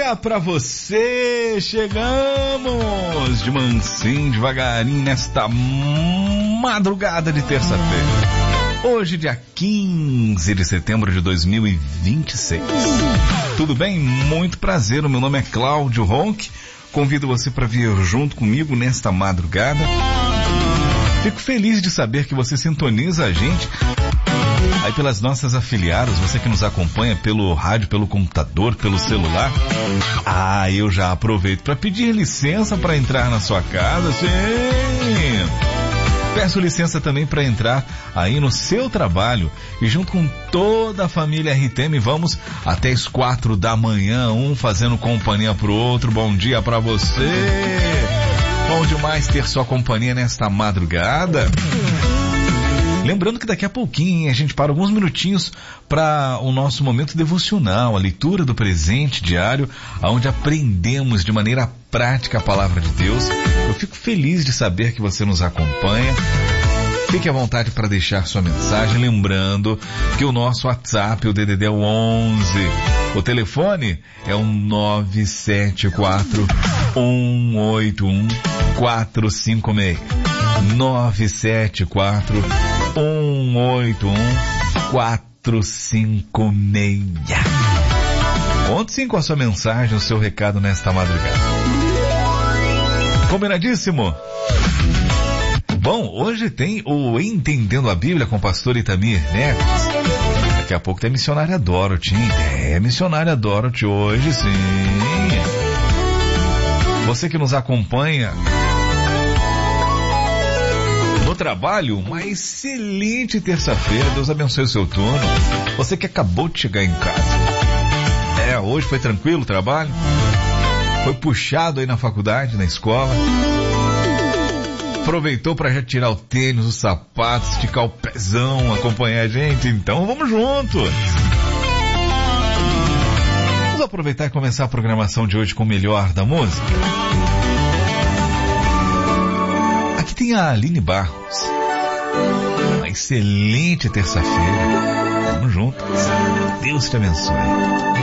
dia pra você! Chegamos de mansinho, devagarinho, nesta madrugada de terça-feira. Hoje, dia 15 de setembro de 2026. Tudo bem? Muito prazer, o meu nome é Cláudio Ronck. Convido você para vir junto comigo nesta madrugada. Fico feliz de saber que você sintoniza a gente aí pelas nossas afiliadas, você que nos acompanha pelo rádio, pelo computador, pelo celular. Eu já aproveito para pedir licença para entrar na sua casa, sim. Peço licença também para entrar aí no seu trabalho e junto com toda a família RTM vamos até as 4 da manhã, um fazendo companhia pro outro. Bom dia para você. Bom demais ter sua companhia nesta madrugada. Lembrando que daqui a pouquinho a gente para alguns minutinhos para o nosso momento devocional, a leitura do presente diário, onde aprendemos de maneira prática a palavra de Deus. Eu fico feliz de saber que você nos acompanha. Fique à vontade para deixar sua mensagem, lembrando que o nosso WhatsApp, o DDD é o 11. O telefone é o 974 181 456. 974 181 456. Conte sim com a sua mensagem, o seu recado nesta madrugada. Combinadíssimo? Bom, hoje tem o Entendendo a Bíblia com o pastor Itamir Neves. Daqui a pouco tem Missionária Dorothy, hein? Missionária Dorothy hoje, sim. Você que nos acompanha no trabalho, uma excelente terça-feira. Deus abençoe o seu turno. Você que acabou de chegar em casa. Hoje foi tranquilo o trabalho? Foi puxado aí na faculdade, na escola? Aproveitou para já tirar o tênis, os sapatos, esticar o pezão, acompanhar a gente? Então vamos juntos! Vamos aproveitar e começar a programação de hoje com o melhor da música? Aqui tem a Aline Barros. Uma excelente terça-feira. Vamos juntos. Deus te abençoe.